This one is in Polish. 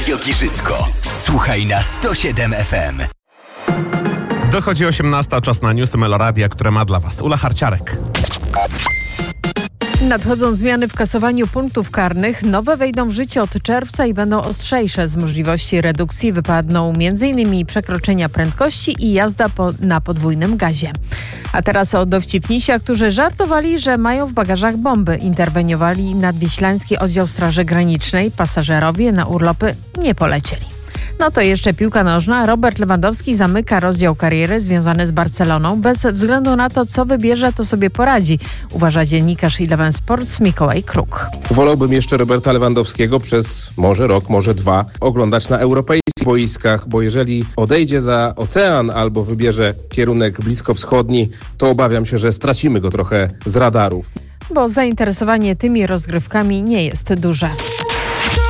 Giżycko. Słuchaj na 107 FM. Dochodzi 18, czas na newsy Meloradia, które ma dla Was Ula Harciarek. Nadchodzą zmiany w kasowaniu punktów karnych. Nowe wejdą w życie od czerwca i będą ostrzejsze. Z możliwości redukcji wypadną m.in. przekroczenia prędkości i jazda na podwójnym gazie. A teraz o dowcipnisia, którzy żartowali, że mają w bagażach bomby. Interweniowali nadwiślański oddział Straży Granicznej. Pasażerowie na urlopy nie polecieli. No to jeszcze piłka nożna. Robert Lewandowski zamyka rozdział kariery związany z Barceloną. Bez względu na to, co wybierze, to sobie poradzi, uważa dziennikarz Eleven Sports Mikołaj Kruk. Wolałbym jeszcze Roberta Lewandowskiego przez może rok, może dwa oglądać na europejskich boiskach, bo jeżeli odejdzie za ocean albo wybierze kierunek bliskowschodni, to obawiam się, że stracimy go trochę z radarów. Bo zainteresowanie tymi rozgrywkami nie jest duże.